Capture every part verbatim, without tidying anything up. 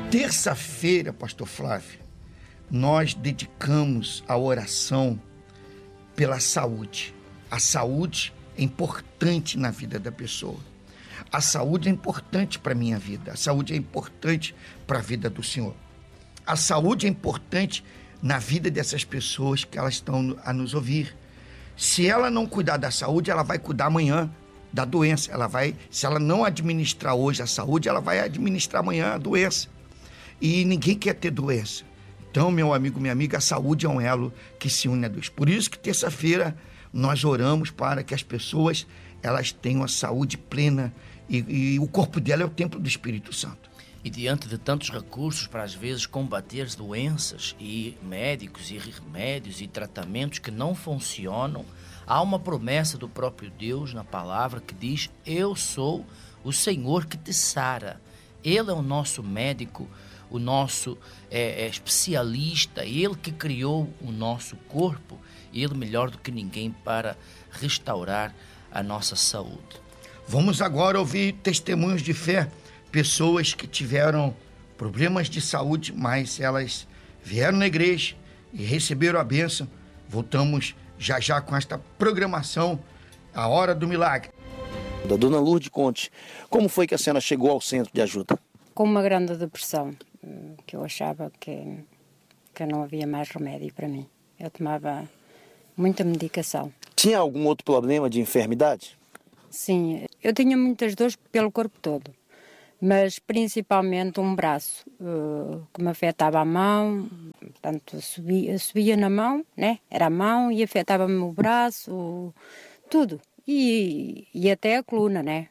Terça-feira, pastor Flávio, nós dedicamos a oração pela saúde. A saúde é importante na vida da pessoa. A saúde é importante para a minha vida. A saúde é importante para a vida do Senhor. A saúde é importante na vida dessas pessoas que elas estão a nos ouvir. Se ela não cuidar da saúde, ela vai cuidar amanhã da doença. Ela vai, se ela não administrar hoje a saúde, ela vai administrar amanhã a doença. E ninguém quer ter doença. Então, meu amigo, minha amiga, a saúde é um elo que se une a Deus. Por isso que terça-feira nós oramos para que as pessoas elas tenham a saúde plena e, e o corpo dela é o templo do Espírito Santo. E diante de tantos recursos para às vezes combater doenças e médicos e remédios e tratamentos que não funcionam, há uma promessa do próprio Deus na palavra que diz: eu sou o Senhor que te sara. Ele é o nosso médico, o nosso é, é, especialista, Ele que criou o nosso corpo, Ele melhor do que ninguém para restaurar a nossa saúde. Vamos agora ouvir testemunhos de fé, pessoas que tiveram problemas de saúde, mas elas vieram na igreja e receberam a bênção. Voltamos já já com esta programação, a Hora do Milagre. Da Dona Lourdes, conte, como foi que a senhora chegou ao centro de ajuda? Com uma grande depressão, que eu achava que, que não havia mais remédio para mim. Eu tomava muita medicação. Tinha algum outro problema de enfermidade? Sim, eu tinha muitas dores pelo corpo todo, mas principalmente um braço, uh, que me afetava a mão, portanto subia, subia na mão, né? Era a mão e afetava-me o braço, tudo, e, e até a coluna, né?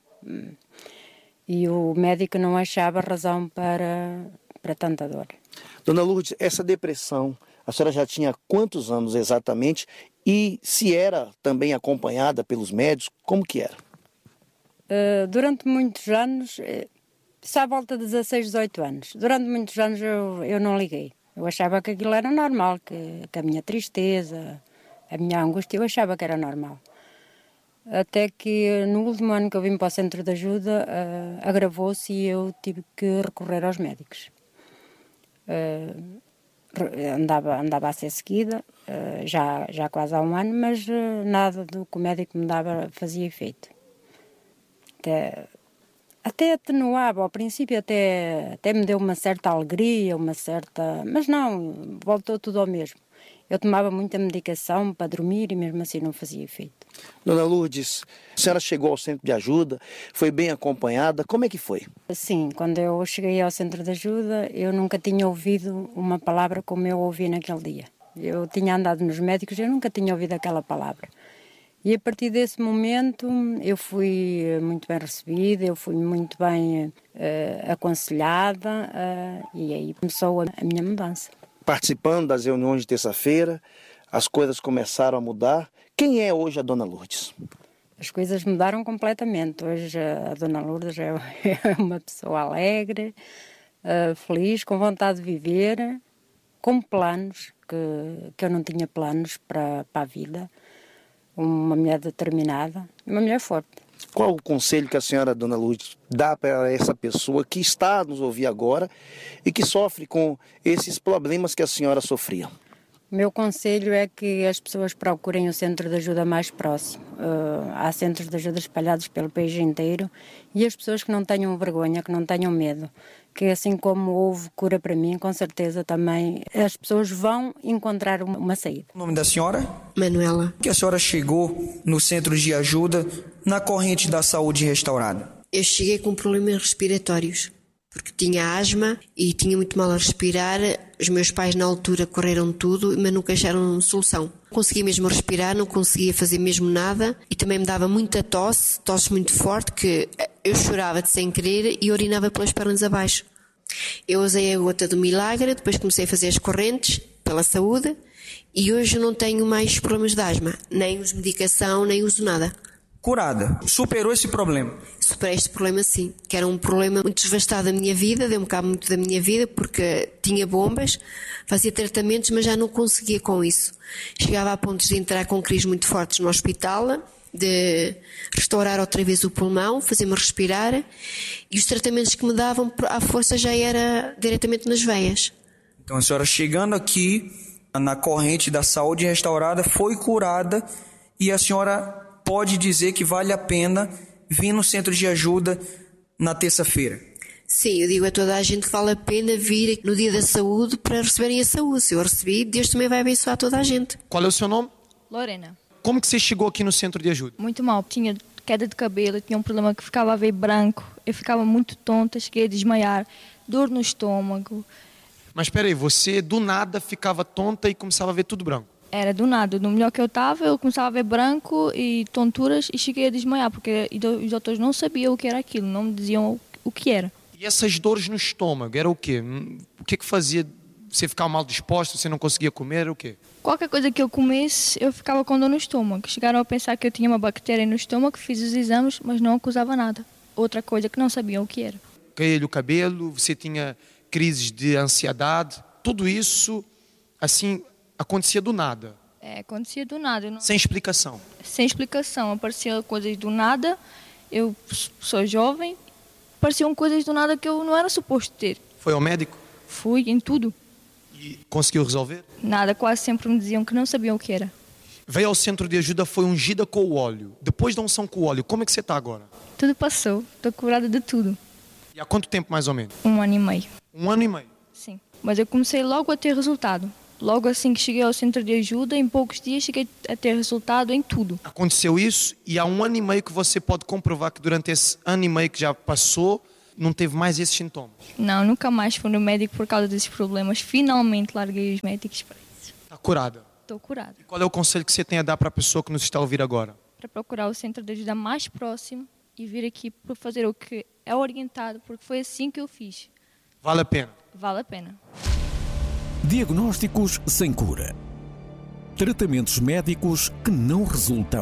E o médico não achava razão para, para tanta dor. Dona Lourdes, essa depressão, a senhora já tinha quantos anos exatamente? E se era também acompanhada pelos médicos, como que era? Uh, durante muitos anos, só à volta de dezesseis, dezoito anos, durante muitos anos eu, eu não liguei. Eu achava que aquilo era normal, que, que a minha tristeza, a minha angústia, eu achava que era normal. Até que no último ano que eu vim para o centro de ajuda, uh, agravou-se e eu tive que recorrer aos médicos. Uh, andava, andava a ser seguida, uh, já, já quase há um ano, mas uh, nada do que o médico me dava fazia efeito. Até, até atenuava, ao princípio até, até me deu uma certa alegria, uma certa... Mas não, voltou tudo ao mesmo. Eu tomava muita medicação para dormir e mesmo assim não fazia efeito. Dona Lourdes, a senhora chegou ao centro de ajuda, foi bem acompanhada, como é que foi? Sim, quando eu cheguei ao centro de ajuda, eu nunca tinha ouvido uma palavra como eu ouvi naquele dia. Eu tinha andado nos médicos e eu nunca tinha ouvido aquela palavra. E a partir desse momento eu fui muito bem recebida, eu fui muito bem uh, aconselhada uh, e aí começou a, a minha mudança. Participando das reuniões de terça-feira, as coisas começaram a mudar. Quem é hoje a Dona Lourdes? As coisas mudaram completamente. Hoje a Dona Lourdes é uma pessoa alegre, uh, feliz, com vontade de viver, com planos, que, que eu não tinha planos para, para a vida. Uma mulher determinada, uma mulher forte. Qual o conselho que a senhora, Dona Lourdes, dá para essa pessoa que está a nos ouvir agora e que sofre com esses problemas que a senhora sofria? Meu conselho é que as pessoas procurem o centro de ajuda mais próximo. Uh, há centros de ajuda espalhados pelo país inteiro e as pessoas que não tenham vergonha, que não tenham medo, que assim como houve cura para mim, com certeza também as pessoas vão encontrar uma, uma saída. O nome da senhora? Manuela. Que a senhora chegou no centro de ajuda na corrente da saúde restaurada? Eu cheguei com problemas respiratórios, porque tinha asma e tinha muito mal a respirar. Os meus pais na altura correram tudo, mas nunca acharam solução. Não conseguia mesmo respirar, não conseguia fazer mesmo nada e também me dava muita tosse, tosse muito forte, que eu chorava de sem querer e urinava pelas pernas abaixo. Eu usei a gota do milagre, depois comecei a fazer as correntes pela saúde e hoje não tenho mais problemas de asma, nem uso medicação, nem uso nada. Curada, superou esse problema? Superei este problema sim, que era um problema muito devastado da minha vida, deu-me cabo muito da minha vida, porque tinha bombas, fazia tratamentos, mas já não conseguia com isso. Chegava a pontos de entrar com crises muito fortes no hospital de restaurar outra vez o pulmão, fazer-me respirar, e os tratamentos que me davam à força já era diretamente nas veias. Então a senhora chegando aqui na corrente da saúde restaurada foi curada, e a senhora pode dizer que vale a pena vir no centro de ajuda na terça-feira? Sim, eu digo a toda a gente que vale a pena vir no dia da saúde para receberem a saúde. Se eu recebi, Deus também vai abençoar toda a gente. Qual é o seu nome? Lorena. Como que você chegou aqui no centro de ajuda? Muito mal. Tinha queda de cabelo, tinha um problema que ficava a ver branco. Eu ficava muito tonta, cheguei a desmaiar, dor no estômago. Mas espera aí, você do nada ficava tonta e começava a ver tudo branco? Era do nada. No melhor que eu estava, eu começava a ver branco e tonturas e cheguei a desmaiar, porque os doutores não sabiam o que era aquilo, não me diziam o que era. E essas dores no estômago, era o quê? O que é que fazia? Você ficava mal disposto, você não conseguia comer, era o quê? Qualquer coisa que eu comesse, eu ficava com dor no estômago. Chegaram a pensar que eu tinha uma bactéria no estômago, fiz os exames, mas não acusava nada. Outra coisa que não sabiam o que era. Caía-lhe o cabelo, você tinha crises de ansiedade, tudo isso, assim, acontecia do nada? É, acontecia do nada. Não... Sem explicação? Sem explicação, apareciam coisas do nada, eu sou jovem, apareciam coisas do nada que eu não era suposto ter. Foi ao médico? Fui, em tudo. E conseguiu resolver? Nada, quase sempre me diziam que não sabiam o que era. Veio ao centro de ajuda, foi ungida com o óleo. Depois da unção com o óleo, como é que você está agora? Tudo passou, estou curada de tudo. E há quanto tempo mais ou menos? Um ano e meio. Um ano e meio? Sim, mas eu comecei logo a ter resultado. Logo assim que cheguei ao centro de ajuda, em poucos dias cheguei a ter resultado em tudo. Aconteceu isso e há um ano e meio que você pode comprovar que durante esse ano e meio que já passou, não teve mais esses sintomas? Não, nunca mais fui no médico por causa desses problemas. Finalmente larguei os médicos para isso. Está curada? Estou curada. E qual é o conselho que você tem a dar para a pessoa que nos está a ouvir agora? Para procurar o centro de ajuda mais próximo e vir aqui para fazer o que é orientado, porque foi assim que eu fiz. Vale a pena? Vale a pena. Diagnósticos sem cura. Tratamentos médicos que não resultam.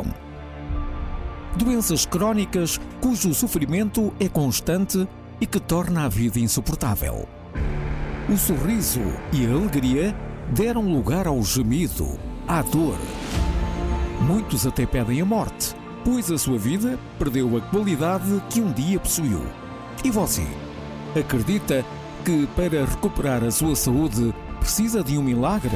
Doenças crónicas cujo sofrimento é constante e que torna a vida insuportável. O sorriso e a alegria deram lugar ao gemido, à dor. Muitos até pedem a morte, pois a sua vida perdeu a qualidade que um dia possuiu. E você? Acredita que para recuperar a sua saúde precisa de um milagre?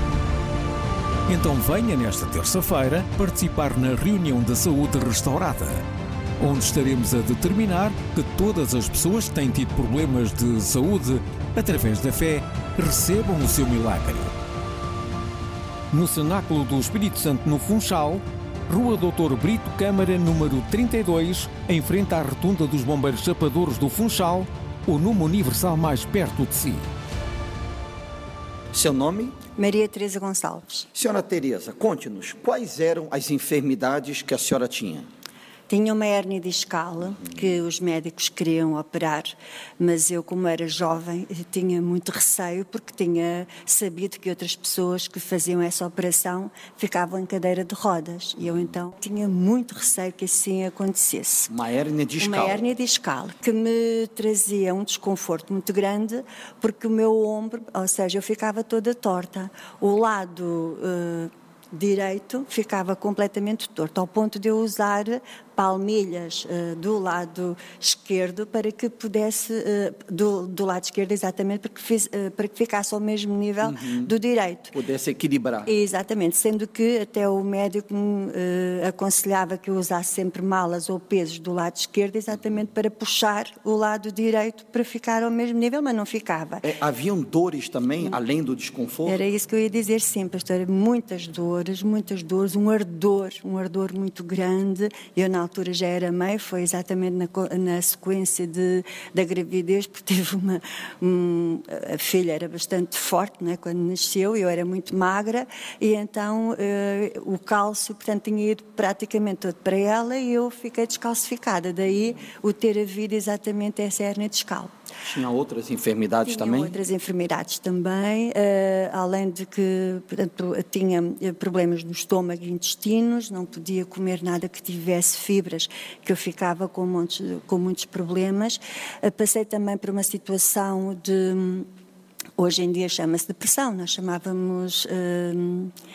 Então venha nesta terça-feira participar na reunião da saúde restaurada, onde estaremos a determinar que todas as pessoas que têm tido problemas de saúde, através da fé, recebam o seu milagre. No Cenáculo do Espírito Santo, no Funchal, Rua doutor Brito Câmara, número trinta e dois, em frente à rotunda dos Bombeiros Chapadores do Funchal, o número universal mais perto de si. Seu nome? Maria Teresa Gonçalves. Senhora Teresa, conte-nos, quais eram as enfermidades que a senhora tinha? Tinha uma hérnia discal que os médicos queriam operar, mas eu, como era jovem, tinha muito receio porque tinha sabido que outras pessoas que faziam essa operação ficavam em cadeira de rodas. E eu, então, tinha muito receio que assim acontecesse. Uma hérnia discal? Uma hérnia discal, que me trazia um desconforto muito grande porque o meu ombro, ou seja, eu ficava toda torta. O lado Uh, direito ficava completamente torto, ao ponto de eu usar palmilhas uh, do lado esquerdo para que pudesse, uh, do, do lado esquerdo exatamente, para que, fiz, uh, para que ficasse ao mesmo nível uhum. do direito. Pudesse equilibrar. Exatamente, sendo que até o médico me uh, aconselhava que eu usasse sempre malas ou pesos do lado esquerdo, exatamente para puxar o lado direito para ficar ao mesmo nível, mas não ficava. É, haviam dores também, hum. além do desconforto? Era isso que eu ia dizer, sim, pastor, muitas dores, muitas dores, um ardor, um ardor muito grande. Eu, na altura, já era mãe, foi exatamente na, na sequência de, da gravidez, porque tive uma... Um, a filha era bastante forte, né, quando nasceu, eu era muito magra, e então uh, o cálcio, portanto, tinha ido praticamente todo para ela e eu fiquei descalcificada. Daí o ter havido exatamente essa hérnia discal. Tinha outras enfermidades tinha também? Tinha outras enfermidades também, uh, além de que, portanto, tinha problemas no estômago e intestinos, não podia comer nada que tivesse fibras, que eu ficava com, montes, com muitos problemas. Uh, passei também por uma situação de, hoje em dia chama-se depressão, nós chamávamos... Uh,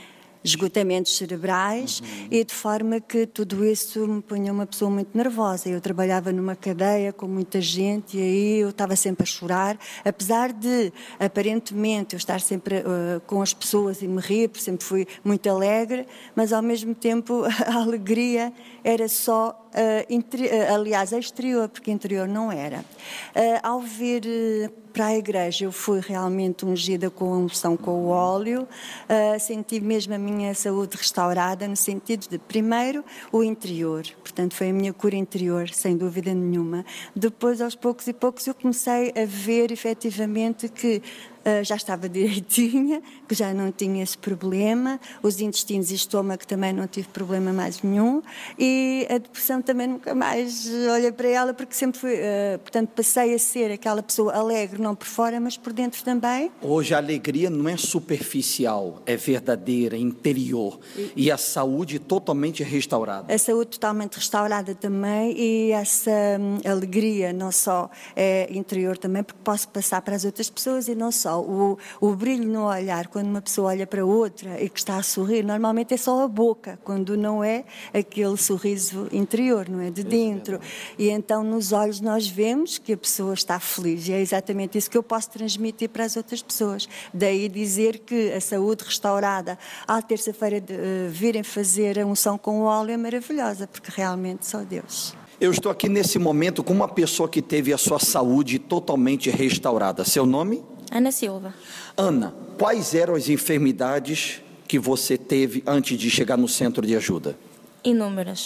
esgotamentos cerebrais, uhum. e de forma que tudo isso me punha uma pessoa muito nervosa. Eu trabalhava numa cadeia com muita gente e aí eu estava sempre a chorar, apesar de, aparentemente, eu estar sempre uh, com as pessoas e me rir, porque sempre fui muito alegre, mas ao mesmo tempo a alegria era só, uh, interi- uh, aliás, exterior, porque interior não era. Uh, ao vir uh, para a igreja, eu fui realmente ungida com a unção com o óleo, uh, senti mesmo a minha saúde restaurada, no sentido de, primeiro, o interior, portanto foi a minha cura interior, sem dúvida nenhuma. Depois, aos poucos e poucos, eu comecei a ver efetivamente que Uh, já estava direitinha, que já não tinha esse problema, os intestinos e estômago também não tive problema mais nenhum, e a depressão também nunca mais olhei para ela, porque sempre fui, uh, portanto passei a ser aquela pessoa alegre, não por fora, mas por dentro também. Hoje a alegria não é superficial, é verdadeira, interior, e, e a saúde totalmente restaurada. A saúde totalmente restaurada também, e essa hum, alegria não só é interior também, porque posso passar para as outras pessoas, e não só O, o brilho no olhar, quando uma pessoa olha para outra e que está a sorrir, normalmente é só a boca, quando não é aquele sorriso interior, não é? De dentro. E então nos olhos nós vemos que a pessoa está feliz, e é exatamente isso que eu posso transmitir para as outras pessoas. Daí dizer que a saúde restaurada, à terça-feira de, uh, virem fazer a unção com o óleo é maravilhosa, porque realmente só Deus. Eu estou aqui nesse momento com uma pessoa que teve a sua saúde totalmente restaurada. Seu nome? Ana Silva. Ana, quais eram as enfermidades que você teve antes de chegar no centro de ajuda? Inúmeras.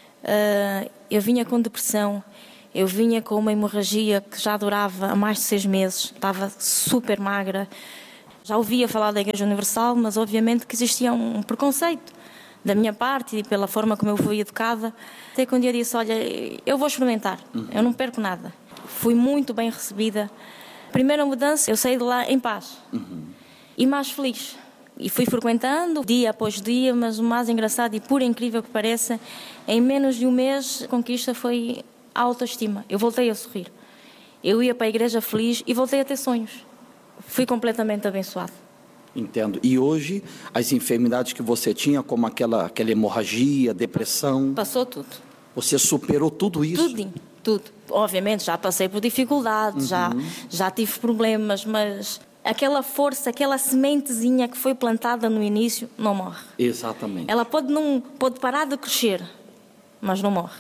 Uh, eu vinha com depressão, eu vinha com uma hemorragia que já durava há mais de seis meses, estava super magra. Já ouvia falar da Igreja Universal, mas obviamente que existia um preconceito da minha parte e pela forma como eu fui educada. Até que um dia disse, olha, eu vou experimentar, uhum. eu não perco nada. Fui muito bem recebida. Primeira mudança, eu saí de lá em paz, uhum. e mais feliz. E fui frequentando dia após dia, mas o mais engraçado e por incrível que pareça, em menos de um mês a conquista foi a autoestima. Eu voltei a sorrir. Eu ia para a igreja feliz e voltei a ter sonhos. Fui completamente abençoado. Entendo. E hoje, as enfermidades que você tinha, como aquela, aquela hemorragia, depressão... Passou tudo. Você superou tudo isso? Tudinho. Tudo. Obviamente já passei por dificuldades, uhum. já, já tive problemas, mas aquela força, aquela sementezinha que foi plantada no início, não morre. Exatamente. Ela pode, não, pode parar de crescer, mas não morre.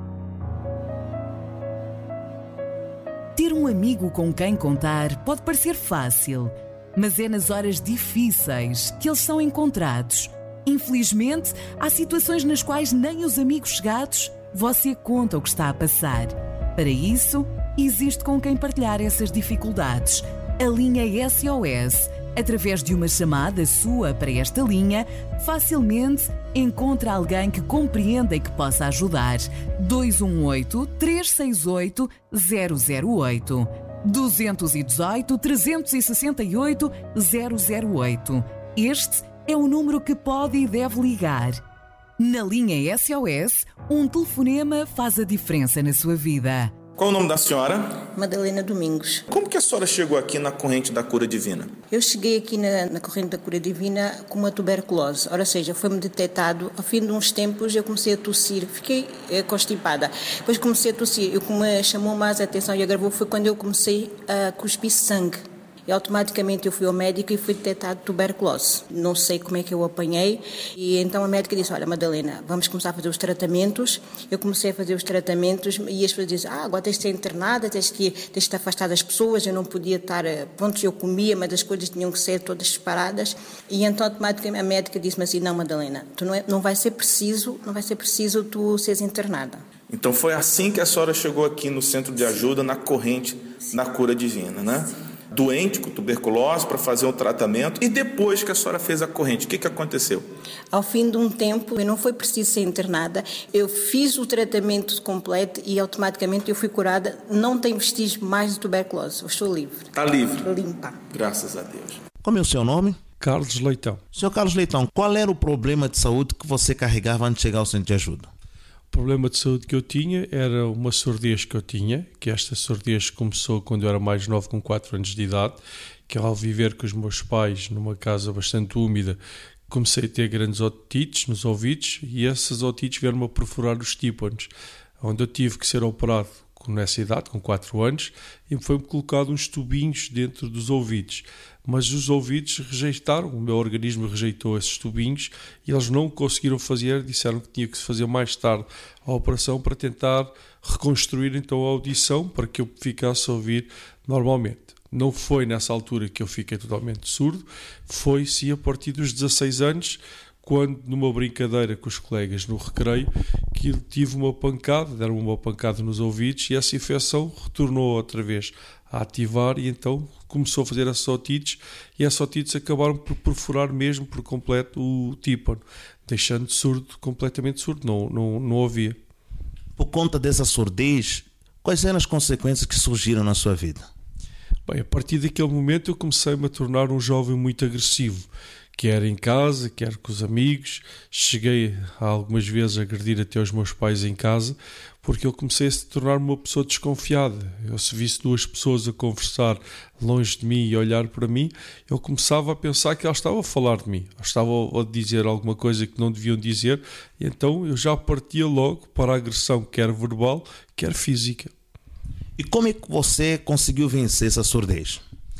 Ter um amigo com quem contar pode parecer fácil, mas é nas horas difíceis que eles são encontrados. Infelizmente, há situações nas quais nem os amigos chegados você conta o que está a passar. Para isso, existe com quem partilhar essas dificuldades. A linha S O S. Através de uma chamada sua para esta linha, facilmente encontra alguém que compreenda e que possa ajudar. dois um oito, três seis oito, zero zero oito. dois um oito, três seis oito, zero zero oito. Este é o número que pode e deve ligar. Na linha S O S, um telefonema faz a diferença na sua vida. Qual o nome da senhora? Madalena Domingos. Como que a senhora chegou aqui na corrente da cura divina? Eu cheguei aqui na, na corrente da cura divina com uma tuberculose. Ou seja, foi-me detectado. Ao fim de uns tempos eu comecei a tossir. Fiquei eh, constipada. Depois comecei a tossir. O que me chamou mais a atenção e agravou foi quando eu comecei a cuspir sangue. E automaticamente eu fui ao médico e fui detectado tuberculose. Não sei como é que eu apanhei. E então a médica disse, olha Madalena, vamos começar a fazer os tratamentos. Eu comecei a fazer os tratamentos e as pessoas dizem, ah, agora tens de ser internada, tens de, tens de estar afastada das pessoas, eu não podia estar... Pronto, eu comia, mas as coisas tinham que ser todas separadas. E então automaticamente a médica disse-me assim, não Madalena, tu não, é, não vai ser preciso, não vai ser preciso tu seres internada. Então foi assim que a senhora chegou aqui no centro de ajuda, na corrente da cura divina, né? Sim. Doente com tuberculose para fazer um tratamento, e depois que a senhora fez a corrente, o que, que aconteceu? Ao fim de um tempo, eu não foi preciso ser internada, eu fiz o tratamento completo e automaticamente eu fui curada, não tenho vestígios mais de tuberculose, eu estou livre. Está livre? Limpa. Graças a Deus. Como é o seu nome? Carlos Leitão. Senhor Carlos Leitão, qual era o problema de saúde que você carregava antes de chegar ao centro de ajuda? O problema de saúde que eu tinha era uma surdez que eu tinha, que esta surdez começou quando eu era mais novo, com quatro anos de idade, que ao viver com os meus pais numa casa bastante úmida, comecei a ter grandes otites nos ouvidos e essas otites vieram-me a perfurar os tímpanos, onde eu tive que ser operado nessa idade, com quatro anos, e foi-me colocado uns tubinhos dentro dos ouvidos. Mas os ouvidos rejeitaram, o meu organismo rejeitou esses tubinhos e eles não conseguiram fazer, disseram que tinha que se fazer mais tarde a operação para tentar reconstruir então a audição para que eu ficasse a ouvir normalmente. Não foi nessa altura que eu fiquei totalmente surdo, foi sim a partir dos dezasseis anos, quando numa brincadeira com os colegas no recreio, que tive uma pancada, deram uma pancada nos ouvidos e essa infecção retornou outra vez a ativar e então começou a fazer as otites e as otites acabaram por perfurar mesmo por completo o tímpano, deixando surdo, completamente surdo, não, não, não ouvia. Por conta dessa surdez, quais eram as consequências que surgiram na sua vida? Bem, a partir daquele momento eu comecei-me a tornar um jovem muito agressivo, quer em casa, quer com os amigos. Cheguei algumas vezes a agredir até os meus pais em casa, porque eu comecei a se tornar uma pessoa desconfiada. Eu, se visse duas pessoas a conversar longe de mim e a olhar para mim, eu começava a pensar que elas estavam a falar de mim, estavam a dizer alguma coisa que não deviam dizer, e então eu já partia logo para a agressão, quer verbal, quer física. E como é que você conseguiu vencer essa surdez?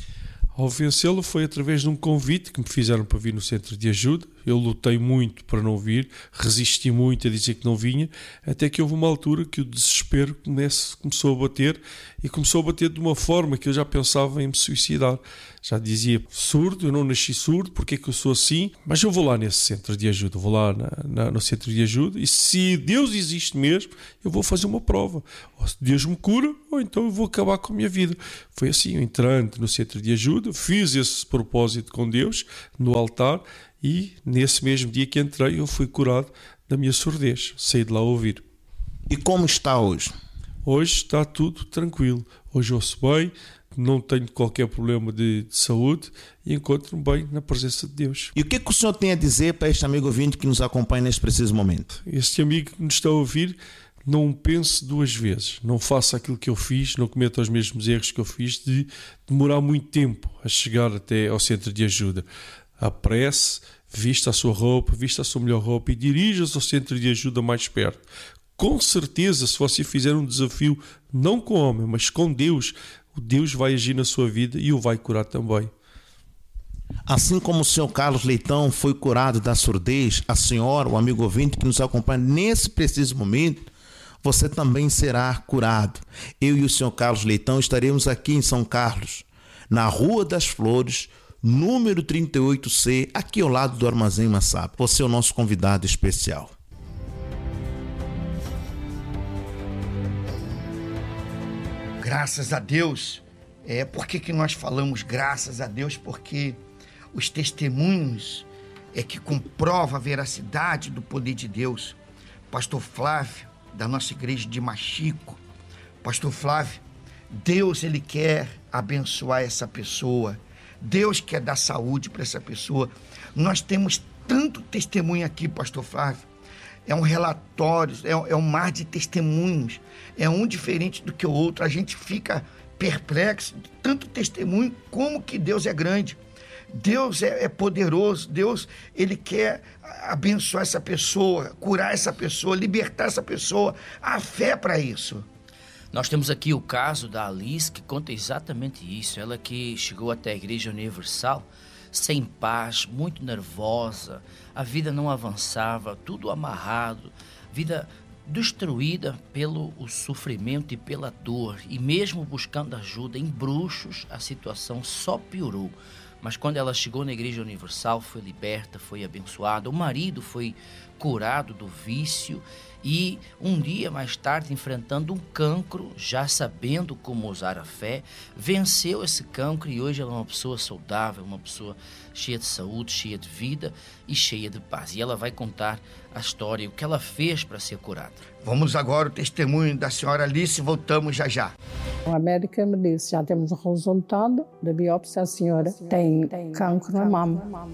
Ao vencê-lo foi através de um convite que me fizeram para vir no centro de ajuda. Eu lutei muito para não vir, resisti muito a dizer que não vinha, até que houve uma altura que o desespero comece, começou a bater e começou a bater de uma forma que eu já pensava em me suicidar. Já dizia, surdo, eu não nasci surdo, porque é que eu sou assim? Mas eu vou lá nesse centro de ajuda, vou lá na, na, no centro de ajuda e se Deus existe mesmo, eu vou fazer uma prova. Ou se Deus me cura, ou então eu vou acabar com a minha vida. Foi assim, eu entrando no centro de ajuda, fiz esse propósito com Deus no altar e nesse mesmo dia que entrei eu fui curado da minha surdez, saí de lá a ouvir. E como está hoje? Hoje está tudo tranquilo, hoje ouço bem, não tenho qualquer problema de, de saúde e encontro-me bem na presença de Deus. E o que, é que o senhor tem a dizer para este amigo ouvinte que nos acompanha neste preciso momento? Este amigo que nos está a ouvir, não pense duas vezes, não faça aquilo que eu fiz, não cometa os mesmos erros que eu fiz de demorar muito tempo a chegar até ao centro de ajuda. Apresse, vista a sua roupa, vista a sua melhor roupa e dirija-se ao centro de ajuda mais perto. Com certeza, se você fizer um desafio, não com o homem, mas com Deus, o Deus vai agir na sua vida e o vai curar também. Assim como o senhor Carlos Leitão foi curado da surdez, a senhora, o amigo ouvinte que nos acompanha nesse preciso momento, você também será curado. Eu e o senhor Carlos Leitão estaremos aqui em São Carlos, na Rua das Flores, número trinta e oito C, aqui ao lado do Armazém Massab. Você é o nosso convidado especial. Graças a Deus. É, por que que nós falamos graças a Deus? Porque os testemunhos é que comprovam a veracidade do poder de Deus. Pastor Flávio, da nossa igreja de Machico. Pastor Flávio, Deus, ele quer abençoar essa pessoa. Deus quer dar saúde para essa pessoa. Nós temos tanto testemunho aqui, Pastor Flávio. É um relatório, é, é um mar de testemunhos. É um diferente do que o outro. A gente fica perplexo de tanto testemunho, como que Deus é grande. Deus é, é poderoso. Deus, ele quer abençoar essa pessoa, curar essa pessoa, libertar essa pessoa. Há fé para isso. Nós temos aqui o caso da Alice, que conta exatamente isso. Ela que chegou até a Igreja Universal sem paz, muito nervosa, a vida não avançava, tudo amarrado, vida destruída pelo o sofrimento e pela dor. E mesmo buscando ajuda em bruxos, a situação só piorou. Mas quando ela chegou na Igreja Universal, foi liberta, foi abençoada. O marido foi curado do vício e um dia mais tarde, enfrentando um cancro, já sabendo como usar a fé, venceu esse cancro e hoje ela é uma pessoa saudável, uma pessoa cheia de saúde, cheia de vida e cheia de paz. E ela vai contar a história, o que ela fez para ser curada. Vamos agora ao testemunho da senhora Alice e voltamos já já. A médica me disse, já temos o resultado da biópsia, a senhora tem, tem cancro na mama.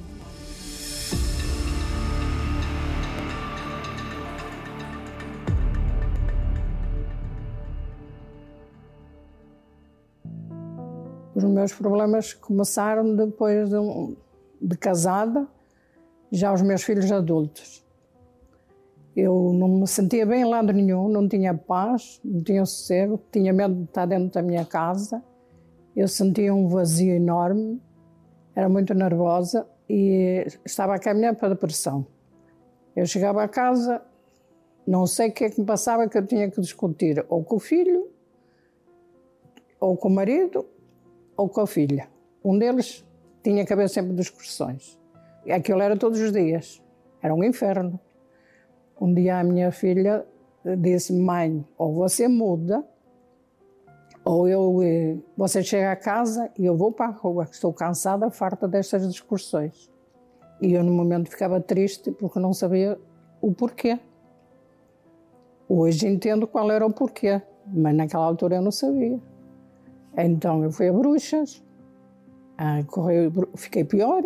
Os meus problemas começaram depois de, um, de casada Já os meus filhos adultos, eu não me sentia bem em lado nenhum, não tinha paz, não tinha sossego, tinha medo de estar dentro da minha casa. Eu sentia um vazio enorme, era muito nervosa e estava a caminhar para a depressão. Eu chegava a casa, não sei o que é que me passava, que eu tinha que discutir ou com o filho, ou com o marido, ou com a filha. Um deles tinha que haver sempre discussões. Aquilo era todos os dias, era um inferno. Um dia a minha filha disse: mãe, ou você muda, ou eu, você chega a casa e eu vou para a rua, estou cansada, farta destas discussões. E eu no momento ficava triste porque não sabia o porquê. Hoje entendo qual era o porquê, mas naquela altura eu não sabia. Então eu fui a Bruxas, fiquei pior,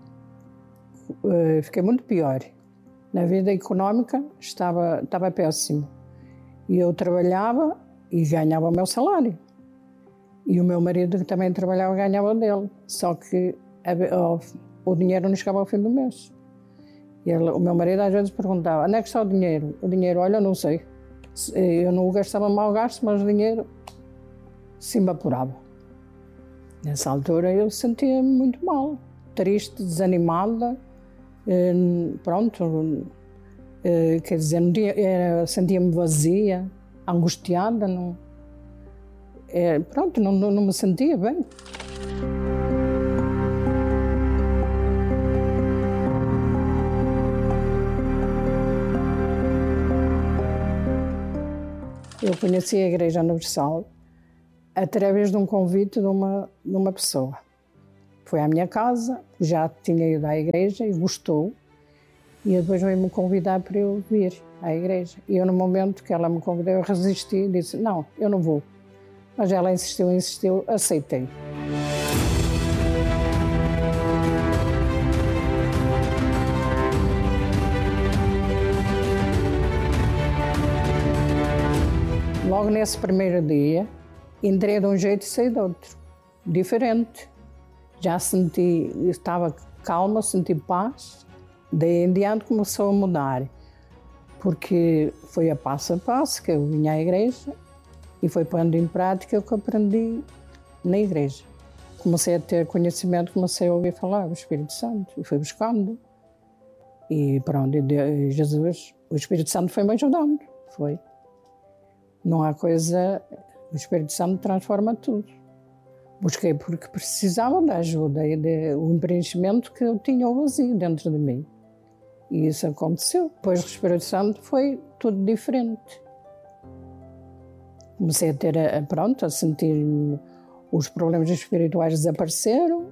fiquei muito pior. Na vida económica estava, estava péssimo. E eu trabalhava e ganhava o meu salário. E o meu marido, que também trabalhava, ganhava dele. Só que a, o dinheiro não chegava ao fim do mês. E ele, o meu marido às vezes perguntava: onde é que está o dinheiro? O dinheiro, olha, eu não sei. Eu não o gastava mal gasto, mas o dinheiro se evaporava. Nessa altura eu sentia-me muito mal, triste, desanimada. Pronto, quer dizer, sentia-me vazia, angustiada, não, pronto, não, não me sentia bem. Eu conheci a Igreja Universal através de um convite de uma, de uma pessoa. Foi à minha casa, já tinha ido à igreja e gostou, e depois veio-me convidar para eu vir à igreja. E eu, no momento que ela me convidou, eu resisti e disse: não, eu não vou. Mas ela insistiu, insistiu, aceitei. Logo nesse primeiro dia, entrei de um jeito e saí de outro, diferente. Já senti, estava calma, senti paz. Daí em diante começou a mudar, porque foi a passo a passo que eu vinha à igreja e foi pondo em prática o que aprendi na igreja. Comecei a ter conhecimento, comecei a ouvir falar do Espírito Santo e fui buscando. E pronto, e Jesus, o Espírito Santo foi-me ajudando, foi. Não há coisa, o Espírito Santo transforma tudo. Busquei porque precisava da ajuda e do preenchimento que eu tinha o vazio dentro de mim. E isso aconteceu. Depois do Espírito Santo foi tudo diferente. Comecei a ter, pronto, a sentir os problemas espirituais desapareceram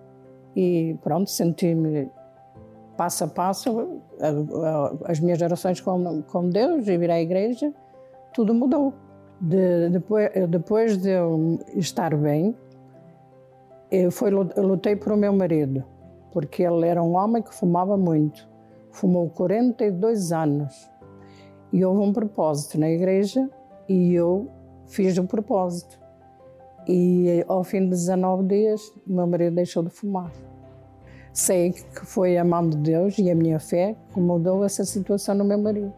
e pronto, senti-me passo a passo, as minhas orações com, com Deus e vir à igreja, tudo mudou. De, depois, depois de eu estar bem, eu, fui, eu lutei por o meu marido, porque ele era um homem que fumava muito. Fumou quarenta e dois anos. E houve um propósito na igreja e eu fiz o propósito. E ao fim de dezanove dias, o meu marido deixou de fumar. Sei que foi a mão de Deus e a minha fé que mudou essa situação no meu marido.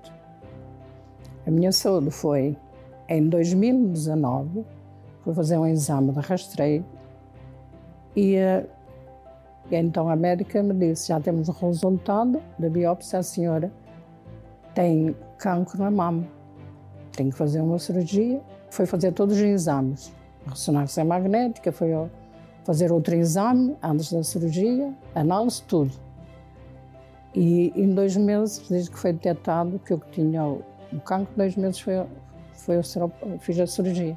A minha saúde foi, em dois mil e dezanove, fui fazer um exame de rastreio e, e então a médica me disse: já temos o resultado da biópsia, a senhora tem cancro na mama, tem que fazer uma cirurgia. Foi fazer todos os exames, ressonância magnética, foi fazer outro exame antes da cirurgia, análise, tudo. E em dois meses, desde que foi detectado que eu tinha o cancro, dois meses foi, foi eu fiz a cirurgia.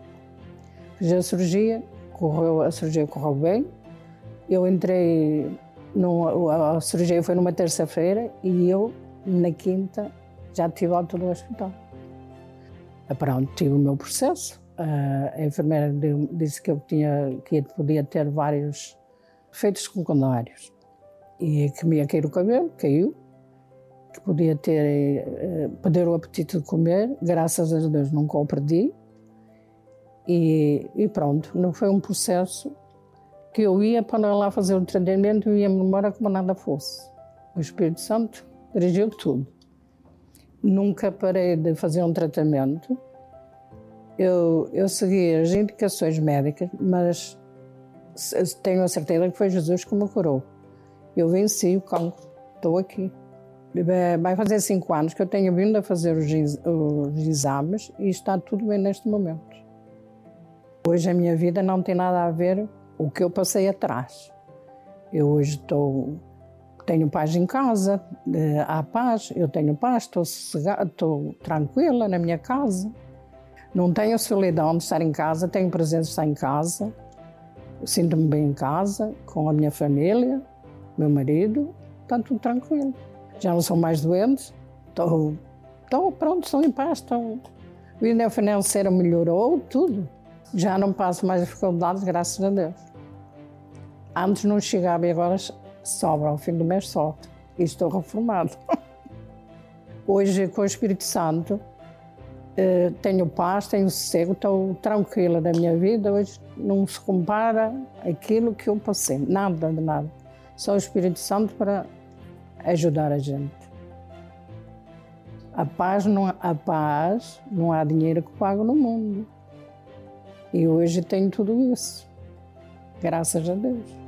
Fiz a cirurgia, correu, a cirurgia correu bem. Eu entrei, no, a cirurgia foi numa terça-feira e eu, na quinta, já tive alta do hospital. Pronto, tive o meu processo. A enfermeira disse que eu tinha, que eu podia ter vários efeitos secundários e que me ia cair o cabelo, caiu, que podia ter, perder o apetite de comer, graças a Deus nunca o perdi. E, e pronto, não foi um processo que eu ia para lá fazer o tratamento e ia-me embora como nada fosse. O Espírito Santo dirigiu tudo. Nunca parei de fazer um tratamento. Eu, eu segui as indicações médicas, mas tenho a certeza que foi Jesus que me curou. Eu venci o cancro, estou aqui. Vai fazer cinco anos que eu tenho vindo a fazer os, os exames e está tudo bem neste momento. Hoje a minha vida não tem nada a ver com o que eu passei atrás. Eu hoje estou, tenho paz em casa, há paz, eu tenho paz, estou sossegada, estou tranquila na minha casa. Não tenho solidão de estar em casa, tenho presença de estar em casa. Sinto-me bem em casa, com a minha família, meu marido, está tudo tranquilo. Já não sou mais doente, estou, estou pronto, estou em paz, estou... A vida financeira melhorou, tudo. Já não passo mais dificuldades, graças a Deus. Antes não chegava e agora sobra, ao fim do mês sobra. E estou reformado. Hoje, com o Espírito Santo, tenho paz, tenho sossego, estou tranquila da minha vida. Hoje não se compara aquilo que eu passei, nada de nada. Só o Espírito Santo para ajudar a gente. A paz não, a paz, não há dinheiro que pague no mundo. E hoje tenho tudo isso, graças a Deus.